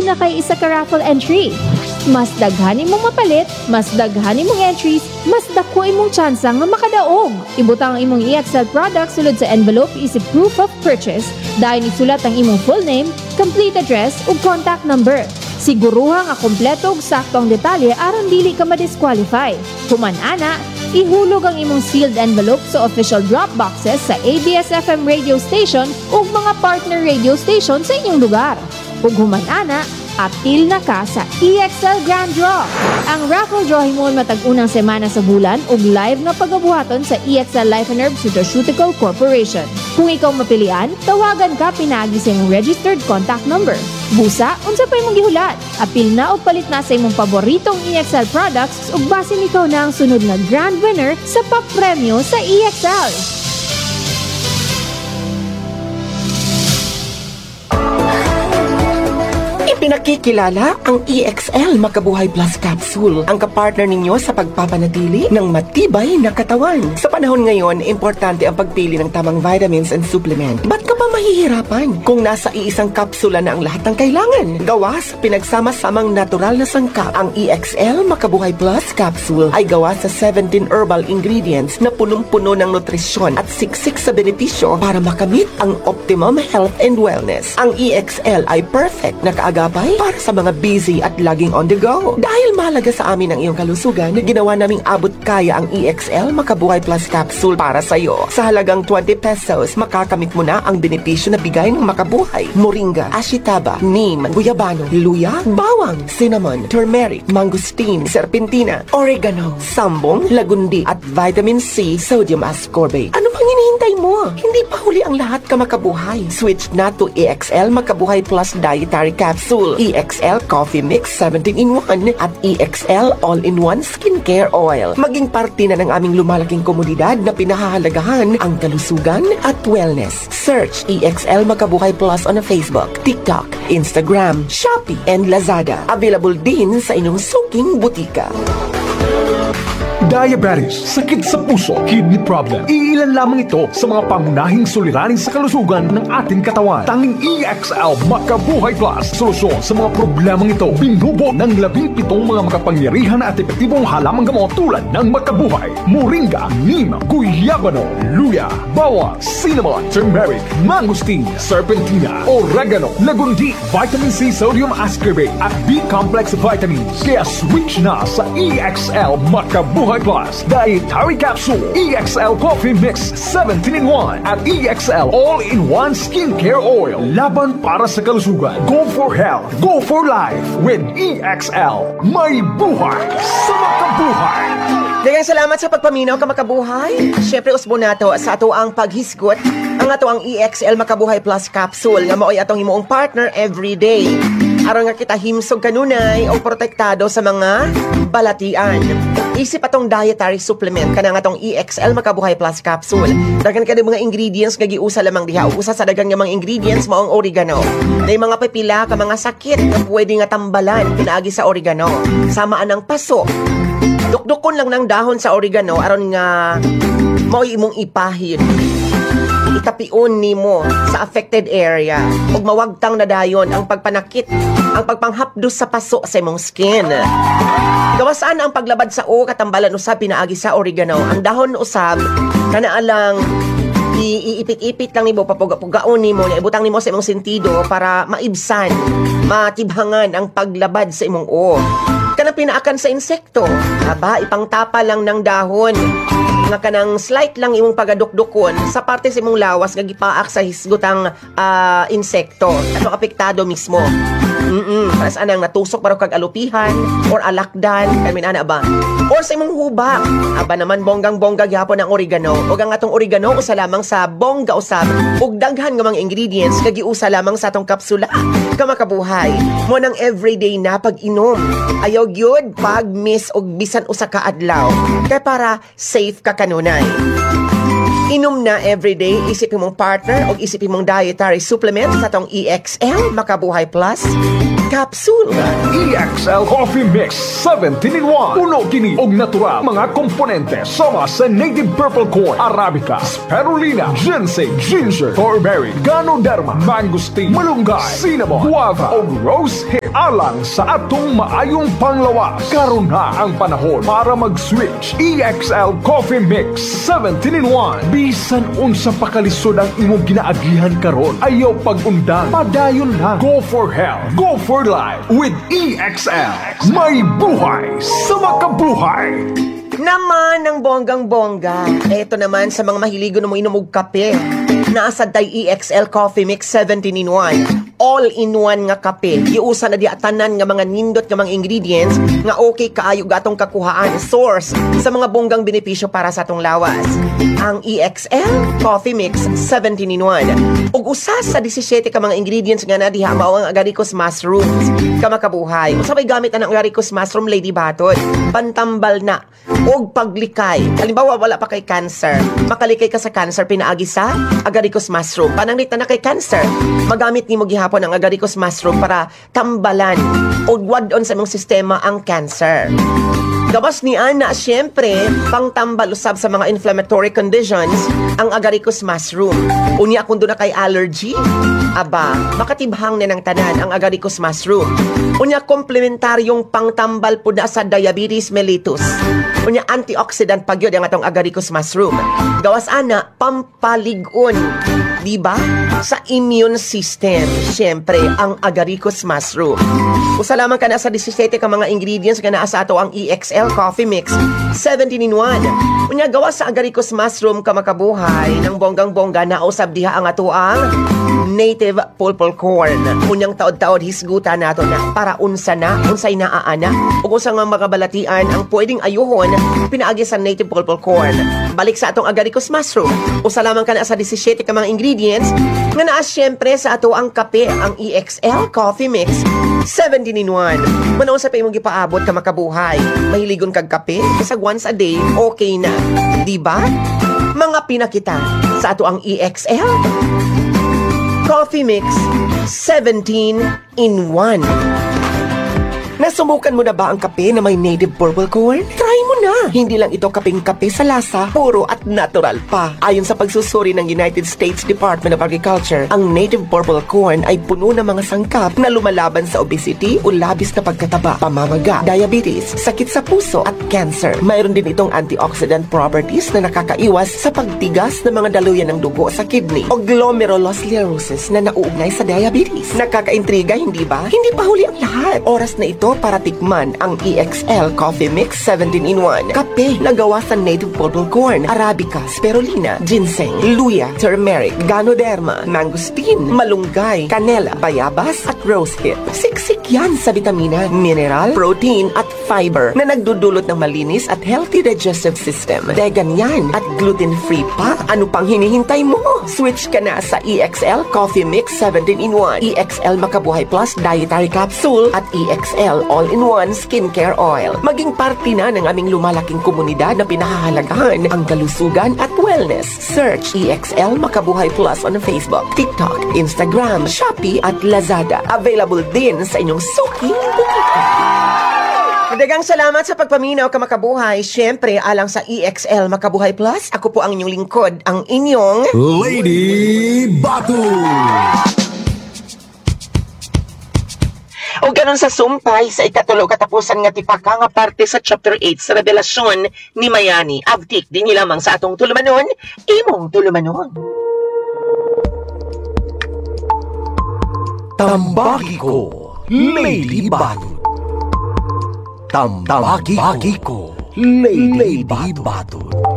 na kay isa ka raffle entry. Mas daghanin mong mapalit, mas daghanin mong entries, mas dako imong tsansa nga makadaog. Ibutang ang imong EXL product sulod sa envelope isip proof of purchase. Dahil isulat ang imong full name, complete address ug contact number. Siguruha nga kompleto ug sakto ang detalye aron dili ka ma-disqualify. Human ana, ihulog ang imong sealed envelope sa official drop boxes sa ABS-FM radio station ug mga partner radio station sa inyong lugar. Ug human ana, apil na ka sa EXL Grand Draw. Ang raffle draw himon matag unang semana sa bulan ug live nga pagabuhaton sa EXL Life and Herbs Nutraceutical Corporation. Kung ikaw mapilian, tawagan ka pinaagi sa imong registered contact number. Busa, unsa pa imong gihulat? Apil na o palit na sa imong paboritong EXL products ug basin ikaw na ang sunod na grand winner sa papremyo sa EXL. Pinakikilala ang EXL Makabuhay Plus Capsule, ang kapartner ninyo sa pagpapanatili ng matibay na katawan. Sa panahon ngayon, importante ang pagpili ng tamang vitamins and supplement. Ba't ka pa mahihirapan kung nasa iisang kapsula na ang lahat ng kailangan? Gawa sa pinagsama-samang natural na sangkap, ang EXL Makabuhay Plus Capsule ay gawa sa 17 herbal ingredients na punong-puno ng nutrisyon at siksik sa benepisyo para makamit ang optimum health and wellness. Ang EXL ay perfect na kaagapay para sa mga busy at laging on the go. Dahil mahalaga sa amin ang iyong kalusugan, ginawa naming abot kaya ang EXL Makabuhay Plus Capsule para sa iyo. Sa halagang 20 pesos, makakamit mo na ang benepisyo na bigay ng Makabuhay: moringa, ashitaba, neem, guyabano, luya, bawang, cinnamon, turmeric, mangosteen, serpentina, oregano, sambong, lagundi, at vitamin C, sodium ascorbate. Ano pang hinihintay mo? Hindi pa huli ang lahat, ka Makabuhay. Switch na to EXL Makabuhay Plus Dietary Capsule, EXL Coffee Mix 17-in-1 at EXL All-in-1 Skincare Oil. Maging parte na ng aming lumalaking komunidad na pinahahalagahan ang kalusugan at wellness. Search EXL Makabuhay Plus on Facebook, TikTok, Instagram, Shopee, and Lazada. Available din sa inyong suking butika. Diabetes, sakit sa puso, kidney problem. Iilan lamang ito sa mga pangunahing suliranin sa kalusugan ng ating katawan. Tanging EXL Makabuhay Plus, solusyon sa mga problemang ito. Binubo ng 17 mga makapangyarihan at epektibong halamang gamot tulad ng Makabuhay, moringa, neem, guyabano, luya, bawang, cinnamon, turmeric, mangosteen, serpentina, oregano, lagundi, vitamin C, sodium ascorbate, at B-complex vitamins. Kaya switch na sa EXL Makabuhay Plus Dietary Capsule, EXL Coffee Mix 17-in-1 at EXL All-in-1 Skincare Oil. Laban para sa kalusugan. Go for health. Go for life with EXL. May buhay sa makabuhay. Daghang salamat sa pagpaminaw, ka Makabuhay. Syempre usbo nato sa ato ang paghisgot ang ato ang EXL Makabuhay Plus Capsule nga maoy atong himuong partner everyday. Aron nga kita himsog kanunay o protektado sa mga balatian. Isip atong dietary supplement kanang atong EXL Makabuhay Plus Capsule. Daghan kada mga ingredients nga giusa lamang diha. Usa sa daghan nga mga ingredients mao ang oregano. Nay mga pipila ka mga sakit nga pwede nga tambalan pinaagi sa oregano. Sama anang paso. Dukdukon lang ng dahon sa oregano aron nga maoy imong ipahid. Itapion nimo sa affected area ug mawagtang na dayon ang pagpanakit, ang pagpanghapdos sa paso sa imong skin. Gawasan ang paglabad sa o katambalan usab pinaagi sa oregano. Ang dahon usab kana lang iipit-ipit lang nimo, papuga-pugaon nimo, ibutang nimo sa imong sentido para maibsan, matibhangan ang paglabad sa imong o. Kanang pinaakan sa insekto, aba ipangtapa lang ng dahon nga kanang slight lang imong pagadukdukon sa parte sa imong lawas nga gipaak sa hisgutang insekto atong apektado mismo. Para saan ang natusok para kag alupihan or alakdan kami ana ba, or sa imong hubak aba naman bonggang-bongga gyapon ang oregano. Ug ang atong oregano usa lamang sa bongga usab ug daghan nga mga ingredients nga giusa lamang sa atong kapsula, ka Makabuhay. Mo nang everyday na pag-inom, ayaw gyud pag miss og bisan usa ka adlaw kay para safe ka kanunay. Inom na everyday, isip mong partner o isip mong dietary supplement sa tong EXL Makabuhay Plus Capsule. EXL Coffee Mix 17-in-1. Puno kini og natural mga komponente sama sa native purple corn, arabica, spirulina, ginseng, ginger, thornberry, ganoderma, mangosteen, malunggay, cinnamon, guava o rose hip. Alang sa atong maayong panglawas. Karon na ang panahon para mag-switch. EXL Coffee Mix 17-in-1. Bisan unsa pa kalisod ang imong ginaagihan karon, ayaw pag-undang, padayon lang. Go for health, go for life with EXL. May buhay sa makabuhay. Naman ng bonggang-bongga. Ito naman sa mga mahiligo na mo inom og kape. Nasa day EXL Coffee Mix 17-in-1. All-in-one nga kape. Iusa na di atanan nga mga nindot nga mga ingredients nga okay kaayo gatong kakuhaan. Source sa mga bonggang benepisyo para sa atong lawas. Ang EXL Coffee Mix 17-in-1. Ug usa sa 17 ka mga ingredients nga na diha mao ang agaricus mushrooms. Kamakabuhay. Usabay gamit ang agaricus mushroom, Lady Baton. Pantambal na og paglikay. Halimbawa, wala pa kay cancer. Makalikay ka sa cancer, pinaagi sa agaricus mushroom. Pananglit na kay cancer, magamit ni mo gihapon ang agaricus mushroom para tambalan o wadon sa imong sistema ang cancer. Gawas ni Ana, syempre, pangtambal usab sa mga inflammatory conditions ang agaricus mushroom. Unya kung doon na kay allergy, aba, makatibhang na ng tanan ang agaricus mushroom. Unya komplementaryong pangtambal po na sa diabetes mellitus. Unya antioxidant pagyod ang atong agaricus mushroom. Gawas ana, pampaligon, di ba? Sa immune system, syempre, ang agaricus mushroom. Usa lamang ka na sa 17 ka mga ingredients nga naa sa ato ang EXL Coffee Mix 17-in-1. Unya gawas sa agaricus mushroom kamakabuhay ng bonggang-bongga na usab diha ang ato ang native pulpul corn. Unyang taod-taod hisgutan nato na para unsa na, unsay naaana ug unsa nga mga balatian ang pwedeng ayuhon pinaagi sa native pulpul corn. Balik sa atong agaricus mushroom. Usa lamang ka na sa 17 ka mga ingredients nga naa syempre sa ato ang kape, ang EXL Coffee Mix 17-in-1. Manaw sa pa imong gipaabot ka makabuhay. Mahiligon kag kape, bisag once a day, okay na. Diba? Mga pinakita sa ato ang EXL Coffee Mix 17-in-1. Nasubukan mo na ba ang kape na may native purple corn? Try mo na! Hindi lang ito kapeng kape sa lasa, puro at natural pa. Ayon sa pagsusuri ng United States Department of Agriculture, ang native purple corn ay puno ng mga sangkap na lumalaban sa obesity o labis na pagkataba, pamamaga, diabetes, sakit sa puso at cancer. Mayroon din itong antioxidant properties na nakakaiwas sa pagtigas ng mga daluyan ng dugo sa kidney o glomerulosclerosis na nauugnay sa diabetes. Nakakaintriga, hindi ba? Hindi pa huli ang lahat. Oras na ito para tikman ang EXL Coffee Mix 17-in-1. Kape na gawa sa native purple corn, arabica, spirulina, ginseng, luya, turmeric, ganoderma, mangosteen, malunggay, canela, bayabas at rosehip. Siksik yan sa vitamina, mineral, protein at fiber na nagdudulot ng malinis at healthy digestive system. Vegan yan at gluten-free pa. Ano pang hinihintay mo? Switch ka na sa EXL Coffee Mix 17-in-1, EXL Makabuhay Plus Dietary Capsule at EXL All-in-One Skincare Oil. Maging parte na ng aming lumalaking komunidad na pinahahalagahan ang kalusugan at wellness. Search EXL Makabuhay Plus on Facebook, TikTok, Instagram, Shopee at Lazada. Available din sa inyong suking butika. Dagang salamat sa pagpaminaw ka makabuhay. Siyempre, alang sa EXL Makabuhay Plus, ako po ang inyong lingkod, ang inyong Lady Batu. O ganon sa sumpay sa ikatulo katapusan nga tipaka nga parte sa chapter 8 sa revelasyon ni Mayani. Abtik din lamang sa atong tulumanon, imong tulumanon. Tambagi ko, Lady Batu. Tambagi ko, Lady Batu.